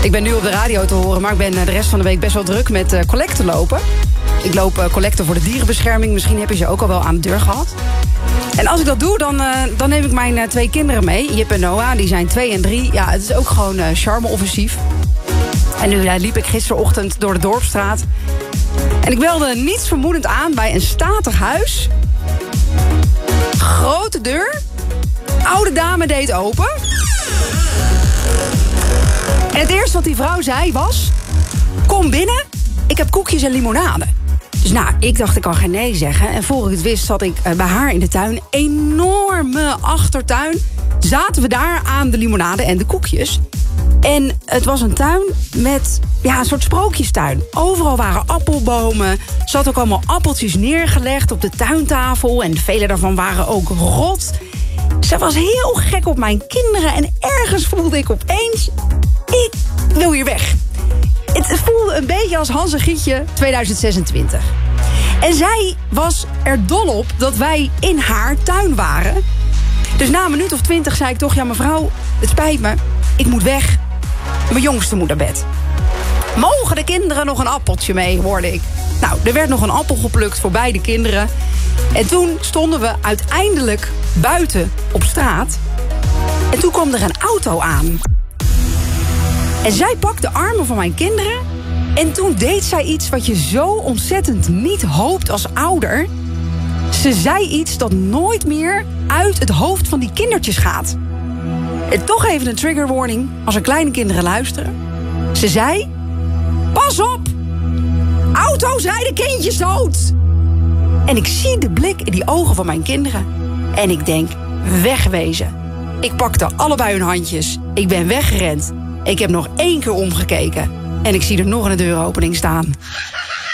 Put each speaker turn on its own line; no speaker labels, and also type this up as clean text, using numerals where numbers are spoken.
Ik ben nu op de radio te horen, maar ik ben de rest van de week best wel druk met collecten lopen. Ik loop collecten voor de dierenbescherming. Misschien heb je ze ook al wel aan de deur gehad. En als ik dat doe, dan neem ik mijn 2 kinderen mee. Jip en Noah, die zijn 2 en 3. Ja, het is ook gewoon charme-offensief. En nu liep ik gisterochtend door de Dorpsstraat. En ik belde niets vermoedend aan bij een statig huis. Grote deur. Oude dame deed open. En het eerste wat die vrouw zei was: kom binnen, ik heb koekjes en limonade. Dus ik dacht, ik kan geen nee zeggen. En voor ik het wist zat ik bij haar in de tuin. Enorme achtertuin. Zaten we daar aan de limonade en de koekjes. En het was een tuin met een soort sprookjestuin. Overal waren appelbomen. Er zat ook allemaal appeltjes neergelegd op de tuintafel. En vele daarvan waren ook rot. Ze was heel gek op mijn kinderen. En ergens voelde ik opeens: ik wil hier weg. Het voelde een beetje als Hans en Gietje 2026. En zij was er dol op dat wij in haar tuin waren. Dus na een minuut of 20 zei ik toch: ja, mevrouw, het spijt me, ik moet weg. Mijn jongste moet naar bed. Mogen de kinderen nog een appeltje mee, hoorde ik. Er werd nog een appel geplukt voor beide kinderen. En toen stonden we uiteindelijk buiten op straat. En toen kwam er een auto aan. En zij pakte de armen van mijn kinderen. En toen deed zij iets wat je zo ontzettend niet hoopt als ouder. Ze zei iets dat nooit meer uit het hoofd van die kindertjes gaat. En toch even een trigger warning als er kleine kinderen luisteren. Ze zei: pas op! Auto's rijden kindjes dood! En ik zie de blik in die ogen van mijn kinderen. En ik denk: wegwezen. Ik pakte allebei hun handjes. Ik ben weggerend. Ik heb nog 1 keer omgekeken. En ik zie er nog een deuropening staan.